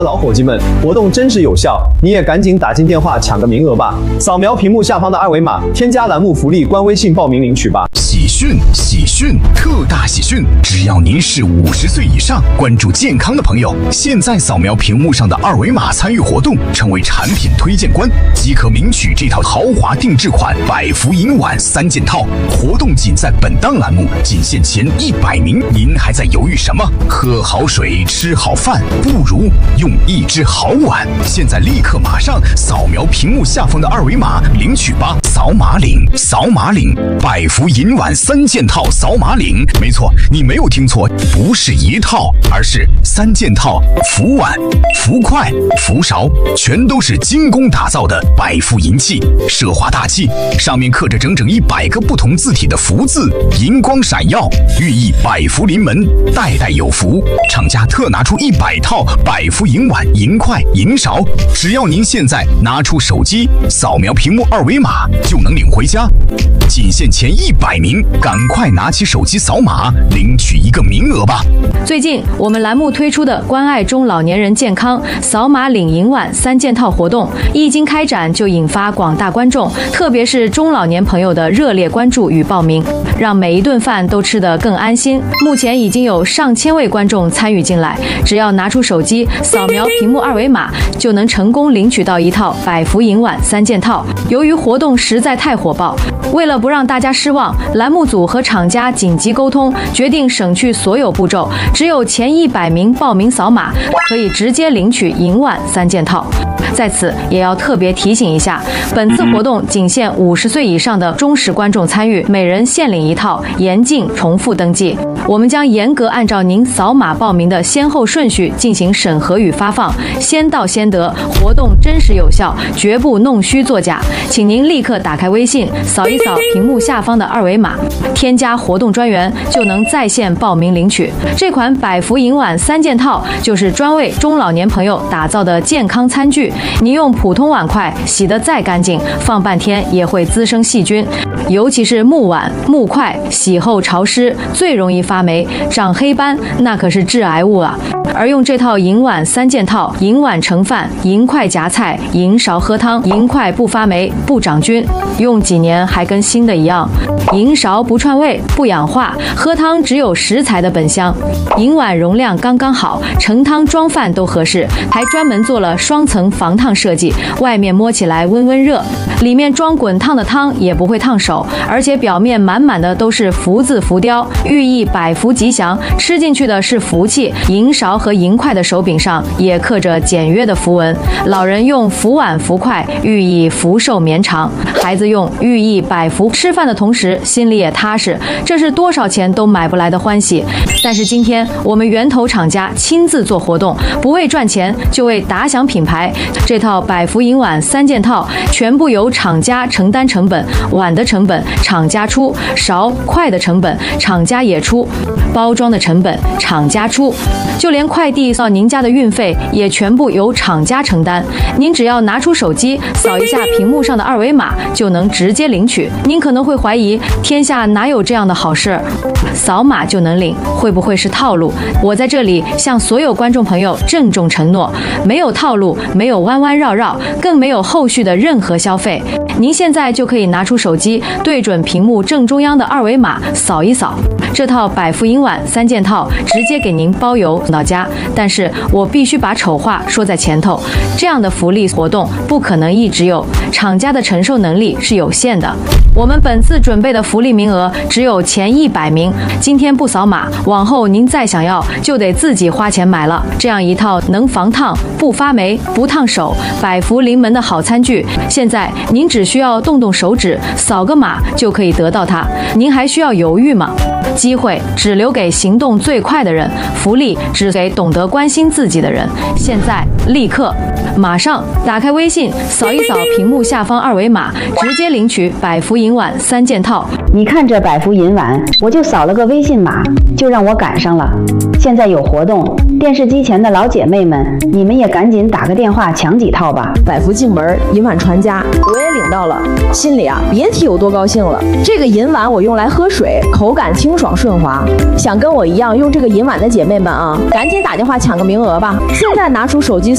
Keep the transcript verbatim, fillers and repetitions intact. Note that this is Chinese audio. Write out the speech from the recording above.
老伙计们，活动真实有效，你也赶紧打进电话抢个名额吧！扫描屏幕下方的二维码，添加栏目福利官微信报名领取吧。 喜讯！喜讯！特大喜讯！只要您是五十岁以上，关注健康的朋友，现在扫描屏幕上的二维码参与活动，成为产品推荐官，即可领取这套豪华定制款百福银碗三件套。活动仅在本档栏目，仅限前一百名。您还在犹豫什么？喝好水，吃好饭，不如用一只好碗。现在立刻马上扫描屏幕下方的二维码领取吧！扫码领，扫码领，百福银碗三件套，扫码领。没错，你没有听错，不是一套，而是三件套，福碗、福筷、福勺，全都是精工打造的百福银器，奢华大气，上面刻着整整一百个不同字体的福字，银光闪耀，寓意百福临门，代代有福。厂家特拿出一百套百福银碗、银筷、银勺，只要您现在拿出手机扫描屏幕二维码，就能领回家。仅限前一百名，赶快拿起手机扫码领取一个名额吧！ 最近我们栏目推出的关爱中老年人健康扫码领银碗三件套活动，一经开展就引发广大观众，特别是中老年朋友的热烈关注与报名，让每一顿饭都吃得更安心。目前已经有上千位观众参与进来，只要拿出手机扫描屏幕二维码，就能成功领取到一套百福银碗三件套。由于活动实在太火爆，为了不让大家失望，栏目组和厂家紧急沟通，决定省去所有步骤，只有前一百名报名扫码，可以直接领取银碗三件套。在此也要特别提醒一下，本次活动仅限五十岁以上的忠实观众参与，每人限领一套，严禁重复登记。我们将严格按照您扫码报名的先后顺序进行审核与发放，先到先得，活动真实有效，绝不弄虚作假。请您立刻打开微信，扫一扫屏幕下方的二维码，添加活动专员，就能在线报名领取。这款百福银碗三件套就是专为中老年朋友打造的健康餐具，你用普通碗筷洗得再干净，放半天也会滋生细菌，尤其是木碗、木筷，洗后潮湿，最容易发霉、长黑斑，那可是致癌物啊！而用这套银碗三件套，银碗盛饭，银筷夹菜，银勺喝汤，银筷不发霉、不长菌，用几年还跟新的一样。银勺不串味、不氧化，喝汤只有食材的本香。银碗容量刚刚好，盛汤装饭都合适，还专门做了双层防烫设计，外面摸起来温温热，里面装滚烫的汤也不会烫手，而且表面满满的都是福字浮雕，寓意百福吉祥，吃进去的是福气。银勺和银筷的手柄上也刻着简约的符文，老人用福碗福筷，寓意福寿绵长；孩子用，寓意百福。吃饭的同时心里也踏实，这是多少钱都买不来的欢喜。但是今天我们源头厂家亲自做活动，不为赚钱，就为打响品牌。这套百福银碗三件套全部由厂家承担成本，碗的成本厂家出，勺筷的成本厂家也出，包装的成本厂家出，就连快递到您家的运费也全部由厂家承担。您只要拿出手机扫一下屏幕上的二维码，就能直接领取。您可能会怀疑，天下哪有这样的好事？扫码就能领，会不会是套路？我在这里向所有观众朋友郑重承诺，没有套路，没有弯弯绕绕，更没有后续的任何消费。您现在就可以拿出手机，对准屏幕正中央的二维码扫一扫，这套百福银碗三件套直接给您包邮送到家。但是我必须把丑话说在前头，这样的福利活动不可能一直有，厂家的承受能力是有限的。我们本次准备的福利名额只有前一百名，今天不扫码，往后您再想要就得自己花钱买了。这样一套能防烫、不发霉、不烫手、百福临门的好餐具，现在您只需要动动手指，扫个码就可以得到它，您还需要犹豫吗？机会只留给行动最快的人，福利只给懂得关心自己的人。现在立刻马上打开微信，扫一扫屏幕下方二维码，直接领取百福银碗三件套。 你看这百福银碗，我就扫了个微信码，就让我赶上了。现在有活动，电视机前的老姐妹们，你们也赶紧打个电话抢几套吧。 百福进门，银碗传家，我也领到了，心里啊别提有多高兴了。这个银碗我用来喝水，口感清爽顺滑。想跟我一样用这个银碗的姐妹们啊，赶紧打电话抢个名额吧！现在拿出手机